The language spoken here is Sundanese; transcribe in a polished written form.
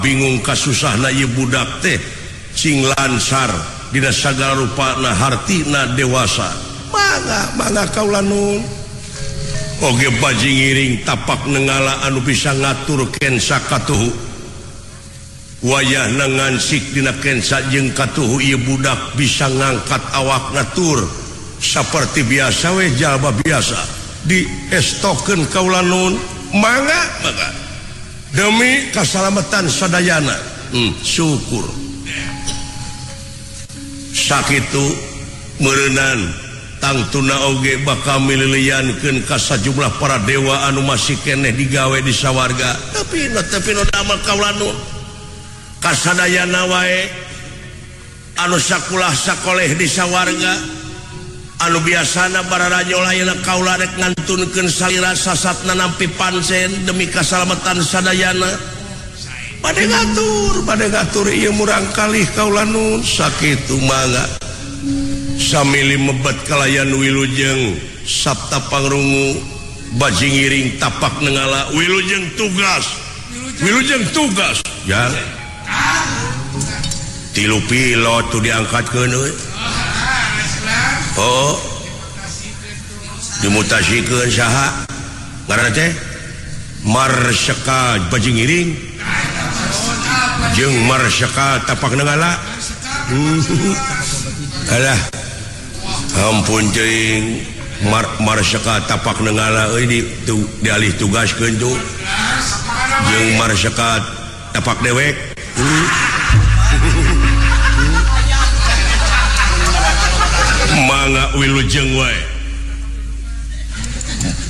bingung kasusah na budak teh sing lansar dina sagala rupana hartina dewasa mangga kaula nun oge bajing ngiring tapak nengala anu bisa ngatur kensa katuhu wayah nangansik dina kensa jeung katuhu ieu budak bisa ngangkat awak natur saperti biasa we jalma biasa di estokeun kaula nun mangga demi kasalamatan sadayana syukur sakitu meureunnan tangtuna oge bakal mililiankeun ka sajumlah para dewa anu masih keneh digawe di sawarga tapi no amal kaula nu kasadayana wae anu sakulah sakoleh di sawarga anu biasana bararaja layeuna kaula rek ngantunkeun salira sasatna nampi pansen demi kasalamatan sadayana pada ngatur ieu murang kalih kaula nun sakitu mangga samili mebet kalayan wilujeng sabta pangrungu bajing ngiring tapak nengala wilujeng tugas ya tilu pilot tu diangkatkeun we oh dimutasikeun saha ngaranna teh Marsyaka bajing ngiring jeung Marsyaka tapak nengala alah ampun ceuing Marsyaka tapak nengala euy dialih tugaskeun tuh jeung Marsyaka tapak dewek mangga wilujeng wae